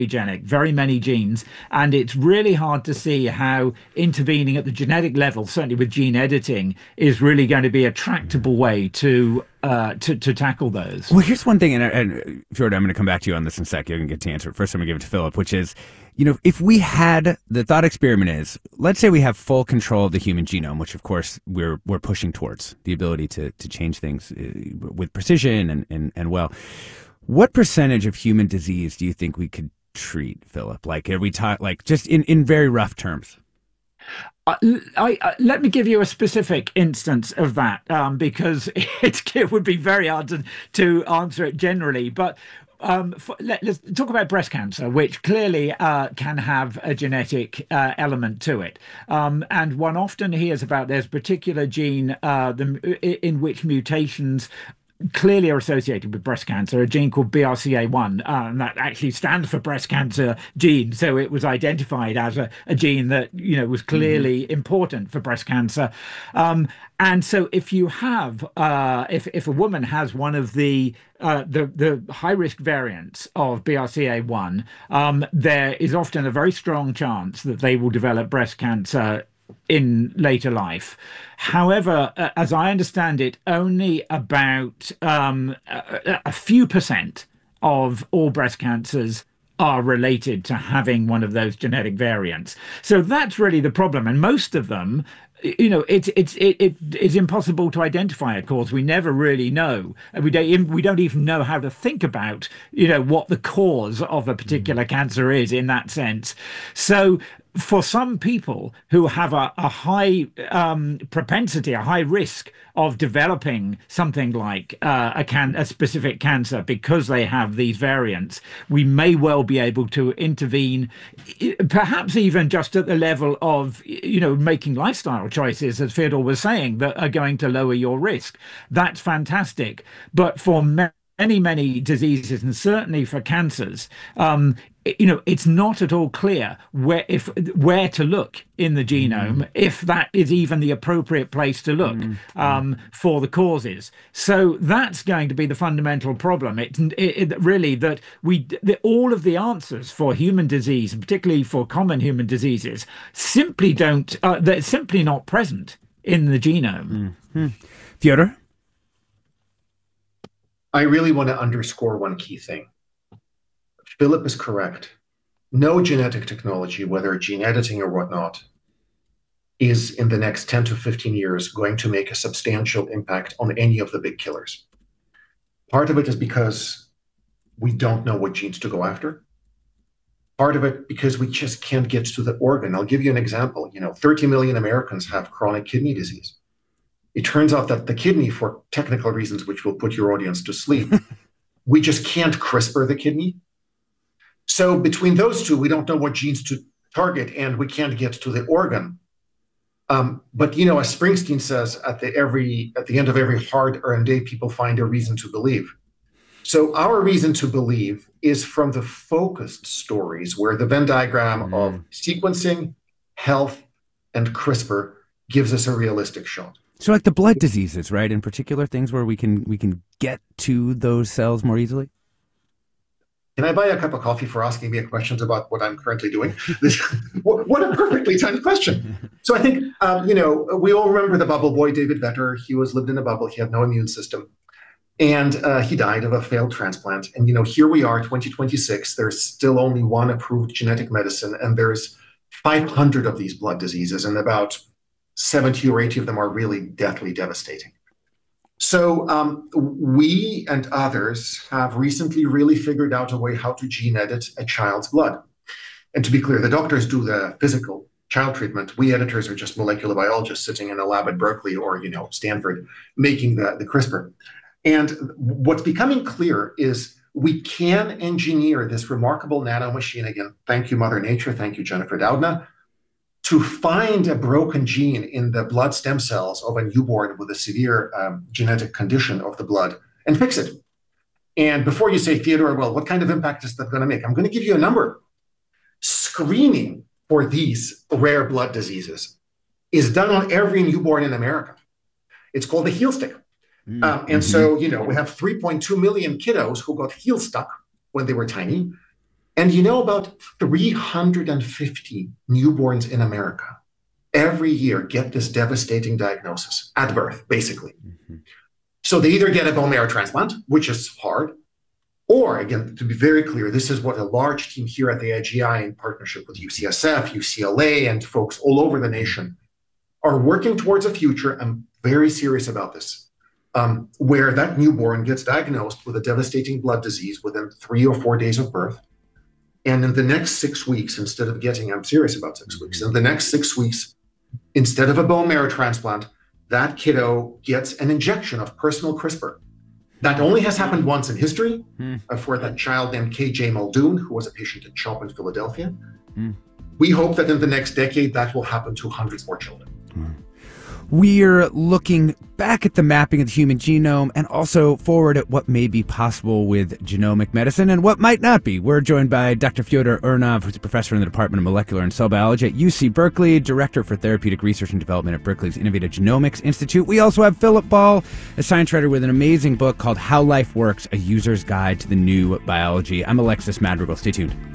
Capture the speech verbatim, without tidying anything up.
polygenic, very many genes, and it's really hard to see how intervening at the genetic level, certainly with gene editing, is really going to be a tractable way to uh, to to tackle those. Well, here's one thing, and, and Fjord, I'm going to come back to you on this in a sec. You can get to answer it. First, I'm going to give it to Philip, which is, you know, if we had the thought experiment is, let's say we have full control of the human genome, which of course we're we're pushing towards the ability to to change things uh, with precision and and and well, what percentage of human disease do you think we could treat, Philip? Like every time, like just in in very rough terms. I, I, I- let me give you a specific instance of that, um, because it, it would be very hard to, to answer it generally. But um, for, let, us talk about breast cancer, which clearly uh, can have a genetic uh, element to it. Um, and one often hears about there's a particular gene uh, the, in which mutations clearly are associated with breast cancer, a gene called B R C A one, uh, and that actually stands for breast cancer gene. So it was identified as a, a gene that, you know, was clearly mm-hmm. important for breast cancer. Um, and so if you have, uh, if, if a woman has one of the uh, the, the high risk variants of B R C A one, um, there is often a very strong chance that they will develop breast cancer in later life. However, uh, as I understand it, only about um, a, a few percent of all breast cancers are related to having one of those genetic variants. So that's really the problem. And most of them, you know, it's it's it, it is impossible to identify a cause. We never really know. And we don't we don't even know how to think about, you know, what the cause of a particular cancer is in that sense. So for some people who have a, a high um, propensity, a high risk of developing something like uh, a, can a specific cancer because they have these variants, we may well be able to intervene, perhaps even just at the level of, you know, making lifestyle choices, as Fyodor was saying, that are going to lower your risk. That's fantastic. But for many, many diseases, and certainly for cancers, um, you know, it's not at all clear where if where to look in the genome, mm. if that is even the appropriate place to look mm. um, for the causes. So that's going to be the fundamental problem. It, it, it really that we the, all of the answers for human disease, and particularly for common human diseases, simply don't. Uh, they're simply not present in the genome. Mm-hmm. Fyodor? I really want to underscore one key thing. Philip is correct. No genetic technology, whether gene editing or whatnot, is in the next ten to fifteen years going to make a substantial impact on any of the big killers. Part of it is because we don't know what genes to go after. Part of it because we just can't get to the organ. I'll give you an example. You know, thirty million Americans have chronic kidney disease. It turns out that the kidney, for technical reasons, which will put your audience to sleep, we just can't CRISPR the kidney. So between those two, we don't know what genes to target, and we can't get to the organ. Um, but, you know, as Springsteen says, at the every at the end of every hard-earned day, people find a reason to believe. So our reason to believe is from the focused stories where the Venn diagram mm. of sequencing, health, and CRISPR gives us a realistic shot. So like the blood diseases, right? In particular, things where we can we can get to those cells more easily? Can I buy a cup of coffee for asking me questions about what I'm currently doing? This, what, what a perfectly timed question. So I think, um, you know, we all remember the bubble boy, David Vetter. He was lived in a bubble. He had no immune system. And uh, he died of a failed transplant. And, you know, here we are, twenty twenty-six. There's still only one approved genetic medicine. And there's five hundred of these blood diseases. And about seventy or eighty of them are really deathly devastating. So um, we and others have recently really figured out a way how to gene edit a child's blood. And to be clear, the doctors do the physical child treatment. We editors are just molecular biologists sitting in a lab at Berkeley or, you know, Stanford, making the, the CRISPR. And what's becoming clear is we can engineer this remarkable nanomachine, again, thank you, Mother Nature, thank you, Jennifer Doudna, to find a broken gene in the blood stem cells of a newborn with a severe um, genetic condition of the blood and fix it. And before you say, Theodore, well, what kind of impact is that going to make? I'm going to give you a number. Screening for these rare blood diseases is done on every newborn in America. It's called the heel stick. Mm-hmm. um, and so, you know, we have three point two million kiddos who got heel stuck when they were tiny. And you know, about three hundred fifty newborns in America every year get this devastating diagnosis at birth, basically. Mm-hmm. So they either get a bone marrow transplant, which is hard, or, again, to be very clear, this is what a large team here at the I G I, in partnership with U C S F, U C L A, and folks all over the nation, are working towards a future. I'm very serious about this, um, where that newborn gets diagnosed with a devastating blood disease within three or four days of birth. And in the next six weeks, instead of getting, I'm serious about six weeks, in the next six weeks, instead of a bone marrow transplant, that kiddo gets an injection of personal CRISPR. That only has happened once in history mm. uh, for that child named K J Muldoon, who was a patient at CHOP in Philadelphia. Mm. We hope that in the next decade, that will happen to hundreds more children. Mm. We're looking back at the mapping of the human genome and also forward at what may be possible with genomic medicine and what might not be. We're joined by Doctor Fyodor Urnov, who's a professor in the Department of Molecular and Cell Biology at U C Berkeley, Director for Therapeutic Research and Development at Berkeley's Innovative Genomics Institute. We also have Philip Ball, a science writer with an amazing book called How Life Works, A User's Guide to the New Biology. I'm Alexis Madrigal. Stay tuned.